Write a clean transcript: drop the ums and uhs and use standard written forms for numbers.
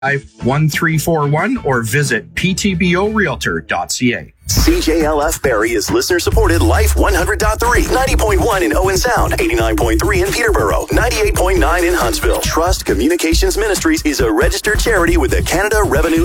1341 or visit ptborealtor.ca. CJLF Barrie is listener-supported Life 100.3, 90.1 in Owen Sound, 89.3 in Peterborough, 98.9 in Huntsville. Trust Communications Ministries is a registered charity with the Canada Revenue